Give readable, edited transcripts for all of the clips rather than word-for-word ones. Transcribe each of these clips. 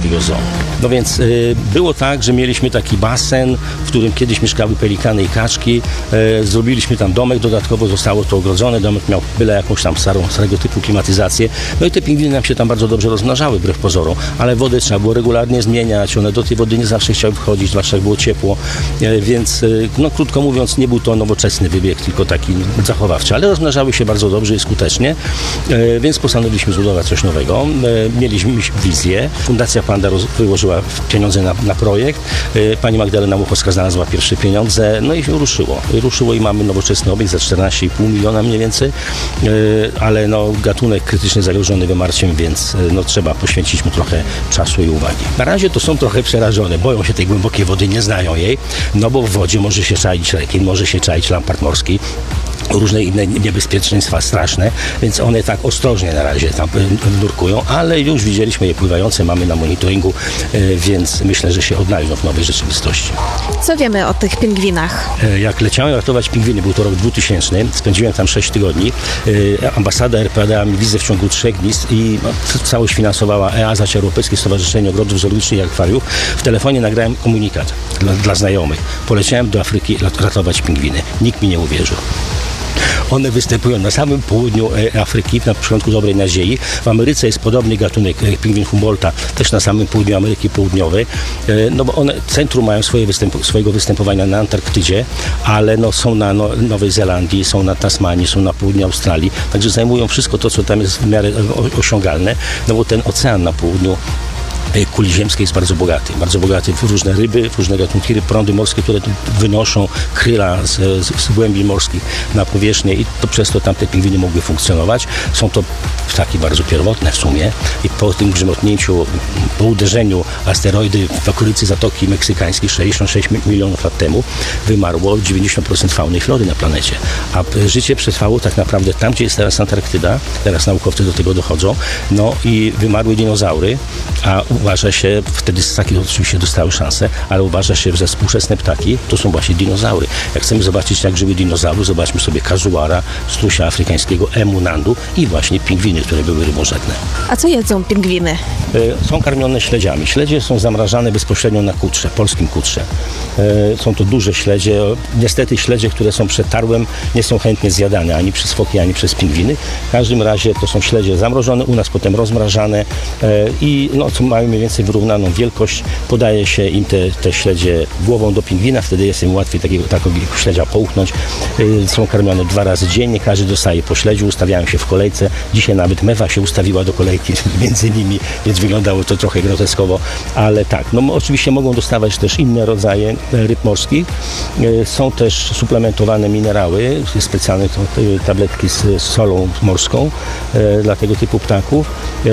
Morskiego Zoo. No więc było tak, że mieliśmy taki basen, w którym kiedyś mieszkały pelikany i kaczki. Zrobiliśmy tam domek, dodatkowo zostało to ogrodzone. Domek miał byle jakąś tam starego typu klimatyzację. No i te pingwiny nam się tam bardzo dobrze rozmnażały, wbrew pozorom. Ale wodę trzeba było regularnie zmieniać. One do tej wody nie zawsze chciały wchodzić, zwłaszcza jak było ciepło. Więc, no krótko mówiąc, nie był to nowoczesny wybieg, tylko taki zachowawczy. Ale rozmnażały się bardzo dobrze i skutecznie. Więc postanowiliśmy zbudować coś nowego. Mieliśmy wizję. Fundacja Panda wyłożyła pieniądze na projekt. Pani Magdalena Muchowska znalazła pierwsze pieniądze. No i się ruszyło. Ruszyło i mamy nowoczesny obiekt za 14,5 miliona mniej więcej. Ale no, gatunek krytycznie zagrożony wymarciem, więc no, trzeba poświęcić mu trochę czasu i uwagi. Na razie to są trochę przerażone. Boją się tej głębokiej wody, nie znają jej. No bo w wodzie może się czaić rekin, może się czaić lampart morski. Różne inne niebezpieczeństwa straszne, więc one tak ostrożnie na razie tam nurkują, ale już widzieliśmy je pływające, mamy na monitoringu, więc myślę, że się odnajdą w nowej rzeczywistości. Co wiemy o tych pingwinach? Jak leciałem ratować pingwiny, był to rok 2000, spędziłem tam 6 tygodni. Ambasada RP dała mi wizę w ciągu 3 dni i całość finansowała EASA, czy Europejskie Stowarzyszenie Ogrodów Zoologicznych i Akwariów. W telefonie nagrałem komunikat dla znajomych. Poleciałem do Afryki ratować pingwiny. Nikt mi nie uwierzył. One występują na samym południu Afryki, na początku dobrej nadziei. W Ameryce jest podobny gatunek pingwin Humboldta, też na samym południu Ameryki Południowej. No bo one centrum mają swojego występowania na Antarktydzie, ale no, są na Nowej Zelandii, są na Tasmanii, są na południu Australii. Także zajmują wszystko to, co tam jest w miarę osiągalne, no bo ten ocean na południu kuli ziemskiej jest bardzo bogaty w różne ryby, w różne gatunki ryb, prądy morskie, które wynoszą kryla z głębi morskich na powierzchnię i to przez to tamte pingwiny mogły funkcjonować. Są to ptaki bardzo pierwotne w sumie i po tym grzmotnięciu, po uderzeniu asteroidy w okolicy Zatoki Meksykańskiej 66 milionów lat temu wymarło 90% fauny i flory na planecie, a życie przetrwało tak naprawdę tam, gdzie jest teraz Antarktyda, teraz naukowcy do tego dochodzą, no i wymarły dinozaury, a uważa się, wtedy ssaki oczywiście dostały szansę, ale uważa się, że współczesne ptaki to są właśnie dinozaury. Jak chcemy zobaczyć, jak żyły dinozaury, zobaczmy sobie kazuara, strusia afrykańskiego, emu nandu i właśnie pingwiny, które były rybożerne. A co jedzą pingwiny? Są karmione śledziami. Śledzie są zamrażane bezpośrednio na kutrze, polskim kutrze. Są to duże śledzie. Niestety śledzie, które są przed tarłem, nie są chętnie zjadane ani przez foki, ani przez pingwiny. W każdym razie to są śledzie zamrożone, u nas potem rozmrażane i no, co mają mniej więcej wyrównaną wielkość. Podaje się im te śledzie głową do pingwina, wtedy jest im łatwiej takiego śledzia połknąć. Są karmione 2 razy dziennie, każdy dostaje po śledziu, ustawiają się w kolejce. Dzisiaj nawet mewa się ustawiła do kolejki między nimi, więc wyglądało to trochę groteskowo, ale tak, no oczywiście mogą dostawać też inne rodzaje ryb morskich. Są też suplementowane minerały, specjalne tabletki z solą morską dla tego typu ptaków.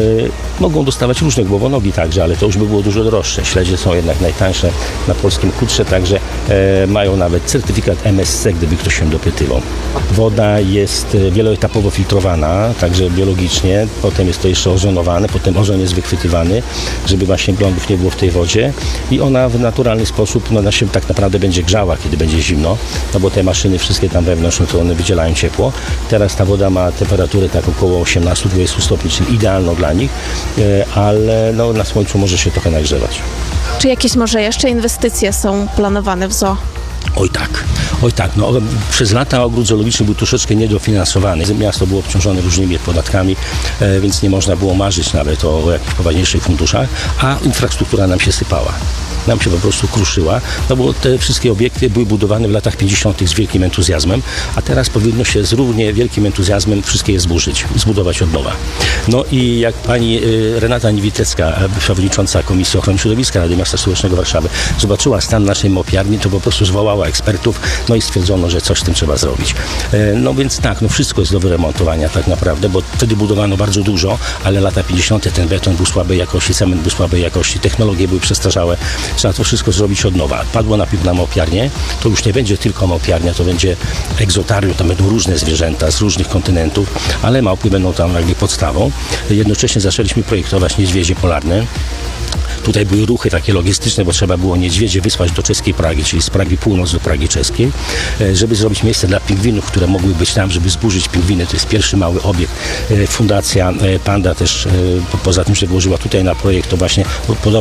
Mogą dostawać różne głowonogi także, ale to już by było dużo droższe. Śledzie są jednak najtańsze na polskim kutrze, także mają nawet certyfikat MSC, gdyby ktoś się dopytywał. Woda jest wieloetapowo filtrowana, także biologicznie, potem jest to jeszcze ozonowane, potem ozon jest wychwytywany, żeby właśnie glądów nie było w tej wodzie i ona w naturalny sposób no, się tak naprawdę będzie grzała, kiedy będzie zimno, no bo te maszyny wszystkie tam wewnątrz, no to one wydzielają ciepło. Teraz ta woda ma temperaturę tak około 18-20 stopni, czyli idealną dla nich, ale no, na słońcu może się trochę nagrzewać. Czy jakieś może jeszcze inwestycje są planowane w zoo? Oj tak, no przez lata ogród zoologiczny był troszeczkę niedofinansowany. Miasto było obciążone różnymi podatkami, więc nie można było marzyć nawet o jakichś poważniejszych funduszach, a infrastruktura nam się sypała. Nam się po prostu kruszyła, no bo te wszystkie obiekty były budowane w latach 50. z wielkim entuzjazmem, a teraz powinno się z równie wielkim entuzjazmem wszystkie je zbudować od nowa. No i jak pani Renata Niewitecka, przewodnicząca Komisji Ochrony Środowiska Rady Miasta Stołecznego Warszawy, zobaczyła stan naszej mopiarni, to po prostu zwołała ekspertów, no i stwierdzono, że coś z tym trzeba zrobić. No więc tak, no wszystko jest do wyremontowania tak naprawdę, bo wtedy budowano bardzo dużo, ale lata 50. ten beton był słabej jakości, cement był słabej jakości, technologie były przestarzałe. Trzeba to wszystko zrobić od nowa. Padło najpierw na małpiarnię, to już nie będzie tylko małpiarnia, to będzie egzotarium, tam będą różne zwierzęta z różnych kontynentów, ale małpy będą tam jakby podstawą. Jednocześnie zaczęliśmy projektować niedźwiedzie polarne. Tutaj były ruchy takie logistyczne, bo trzeba było niedźwiedzie wysłać do czeskiej Pragi, czyli z Pragi Północ do Pragi Czeskiej, żeby zrobić miejsce dla pingwinów, które mogły być tam, żeby zburzyć pingwiny. To jest pierwszy mały obiekt. Fundacja Panda też, poza tym, że włożyła tutaj na projekt, to właśnie podobnie